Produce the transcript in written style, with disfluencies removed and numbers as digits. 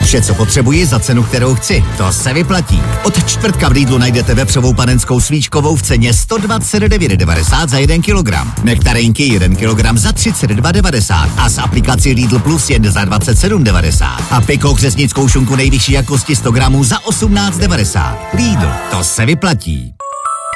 Vše, co potřebuji za cenu, kterou chci. To se vyplatí. Od čtvrtka v Lidlu najdete vepřovou panenskou svíčkovou v ceně 129,90 za 1 kilogram. Nektarinky 1 kilogram za 32,90 a s aplikací Lidl Plus jen za 27,90. A Piko řeznickou šunku nejvyšší jakosti 100 gramů za 18,90. Lidl, to se vyplatí.